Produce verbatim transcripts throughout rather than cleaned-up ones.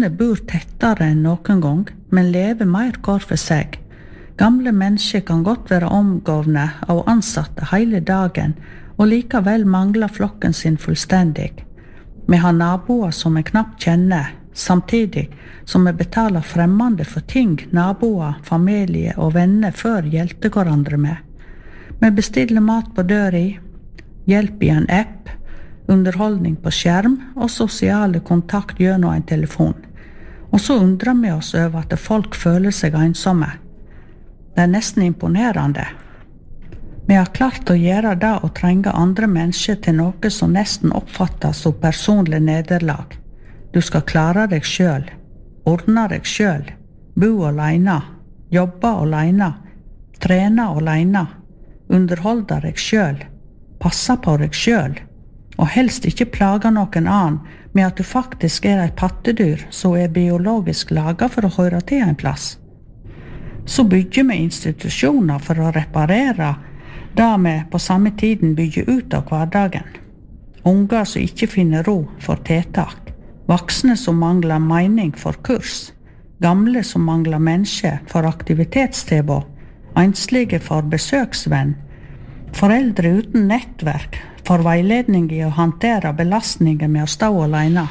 voksne bor tettere enn noen gang, men lever mer hver for seg. Gamle mennesker kan godt være omgående av ansatte hele dagen, og likevel mangler flokken sin fullstendig. Vi har naboer som vi knapt kjenner, samtidig som vi betaler fremmede for ting naboer, familie og venner før hjelper hverandre med. Vi bestiller mat på døra, hjelp i en app, underholdning på skjerm og sosiale kontakt gjennom en telefon. Og så undrer vi oss over at folk føler seg ensomme. Det er nesten imponerende. Vi har klart å gjøre det og trenge andre mennesker til noe som nesten oppfattes som personlig nederlag. Du skal klare deg selv, ordne deg selv, bo alene, jobbe alene, trene alene, underholde deg selv, passe på deg selv, og helst ikke plage noen annen med at du faktisk er et pattedyr som er biologisk laget for å høre til en plass. Så bygger vi institusjoner for å reparere det vi på samme tiden bygger ut av hverdagen. Unger som ikke finner ro for tiltak, voksne som mangler mening for kurs, gamle som mangler mennesker for aktivitetstilbud, enslige for besøksvenn, foreldre uten nettverk for veiledning i å håndtere belastninger med å stå alene.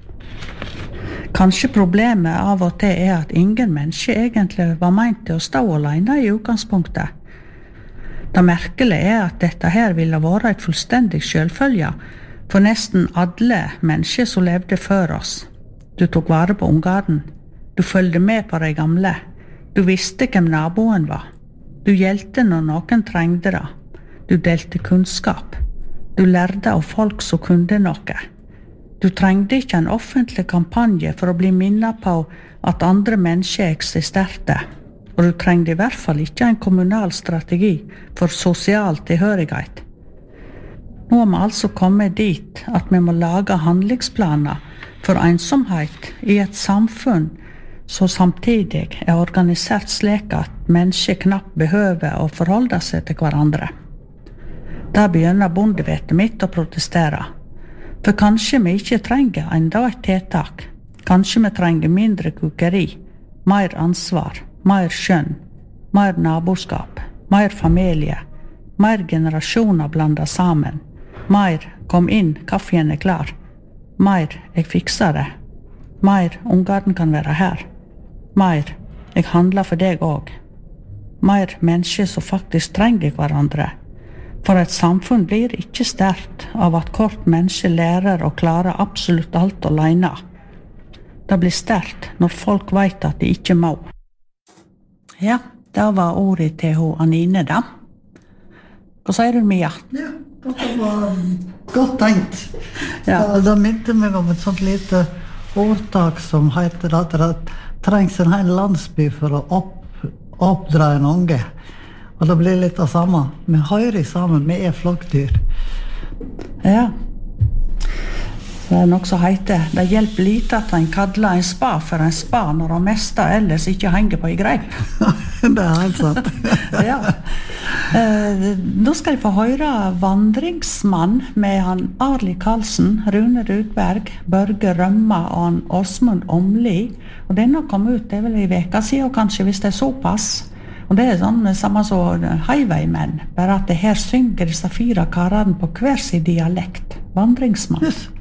Kanskje problemet av og til er at ingen mennesker egentlig var meint til å stå alene i utgangspunktet. Det merkelige er at dette her ville være et fullstendig selvfølge for nesten alle mennesker som levde før oss. Du tok vare på ungene, du følgde med på de gamle, du visste hvem naboen var, du hjelpte når noen trengte det, du delte kunnskap, du lærte av folk som kunne noe. Du trengte ikke en offentlig kampanje for å bli minnet på at andre mennesker eksisterte, og du trengte i hvert fall ikke en kommunal strategi for sosial tilhørighet. Nå har vi altså kommet dit at vi må lage handlingsplaner for ensomhet i et samfunn som samtidig er organisert slik at mennesker knapt behøver å forholde seg til hverandre. Da begynner bondevetet mitt å protestere. For kanskje vi ikke trenger enda et tiltak. Kanskje vi trenger mindre kukeri, mer ansvar, mer skjønn, mer naboskap, mer familie, mer generasjoner blandet sammen, mer kom inn, kaffen er klar, mer jeg fikser det, mer ungene kan være her, mer jeg handler for deg også, mer mennesker som faktisk trenger hverandre. For et samfunn blir ikke sterkt av at hvert menneske lærer å klare absolutt alt alene. Det blir sterkt når folk vet at de ikke må. Ja, det var ordet til hun Anine da. Hva sier du, Mia? Ja, det var godt tenkt. Ja. Det minte meg om et sånt lite ordtak som heter at det trengs en hel landsby for å opp, oppdra en unge. Og det blir litt av samme. Vi hører sammen, vi er flokkdyr. Ja. Det er nok så heiter. Det hjelper lite at en kadler en spa for en spa når han meste ellers ikke henger på i greip. Det er helt sant. Ja. Eh, nå skal jeg få høre Vandringsmann med han Arli Karlsen, Rune Rudberg, Børge Rømma og han Åsmund Omli. Og denne kom ut, det er vel i veka siden, kanskje hvis det er såpass. Og det er sånn samme som Highwaymen, bare at det her synger disse fire karene på hver sin dialekt. Vandringsmann. Yes.